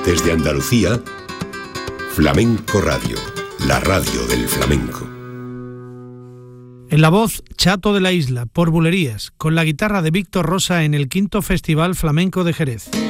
Desde Andalucía, Flamenco Radio, la radio del flamenco. En la voz, Chato de la Isla, por Bulerías, con la guitarra de Víctor Rosa en el 5º Festival Flamenco de Jerez.